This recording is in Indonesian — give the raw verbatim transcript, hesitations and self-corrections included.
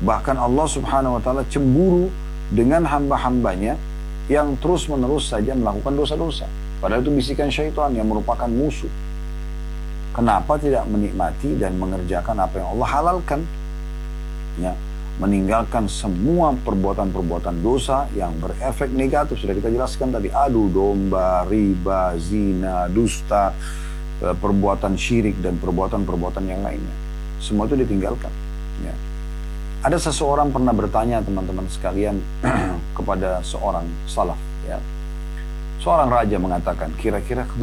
Bahkan Allah subhanahu wa ta'ala cemburu dengan hamba-hambanya yang terus-menerus saja melakukan dosa-dosa. Padahal itu bisikan syaitan yang merupakan musuh. Kenapa tidak menikmati dan mengerjakan apa yang Allah halalkan? Ya, meninggalkan semua perbuatan-perbuatan dosa yang berefek negatif. Sudah kita jelaskan tadi, adu domba, riba, zina, dusta, perbuatan syirik, dan perbuatan-perbuatan yang lainnya. Semua itu ditinggalkan. Ya. Ada seseorang pernah bertanya, teman-teman sekalian, kepada seorang salaf. Ya. Seorang raja mengatakan, kira-kira